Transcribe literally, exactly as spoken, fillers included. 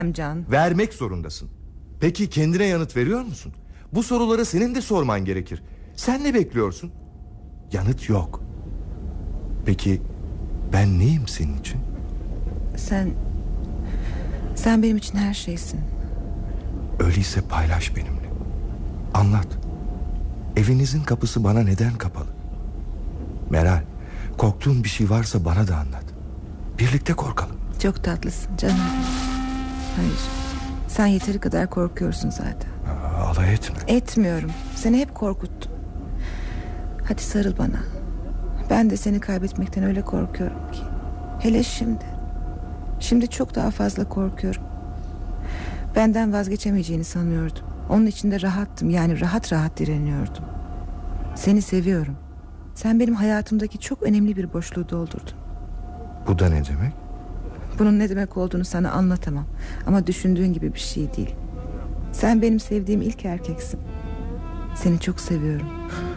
Can. Vermek zorundasın. Peki kendine yanıt veriyor musun? Bu soruları senin de sorman gerekir. Sen ne bekliyorsun? Yanıt yok. Peki ben neyim senin için? Sen Sen benim için her şeysin. Öyleyse paylaş benimle. Anlat. Evinizin kapısı bana neden kapalı? Meral, korktuğun bir şey varsa bana da anlat. Birlikte korkalım. Çok tatlısın canım. Hayır, sen yeteri kadar korkuyorsun zaten. Aa, alay etme. Etmiyorum, seni hep korkuttum. Hadi sarıl bana. Ben de seni kaybetmekten öyle korkuyorum ki. Hele şimdi. Şimdi çok daha fazla korkuyorum. Benden vazgeçemeyeceğini sanıyordum. Onun için de rahattım, yani rahat rahat direniyordum. Seni seviyorum. Sen benim hayatımdaki çok önemli bir boşluğu doldurdun. Bu da ne demek? Bunun ne demek olduğunu sana anlatamam. Ama düşündüğün gibi bir şey değil. Sen benim sevdiğim ilk erkeksin. Seni çok seviyorum.